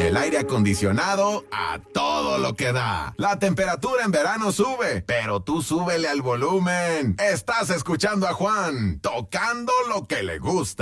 el aire acondicionado a todo lo que da. La temperatura en verano sube, pero tú súbele al volumen. Estás escuchando a Juan, tocando lo que le gusta.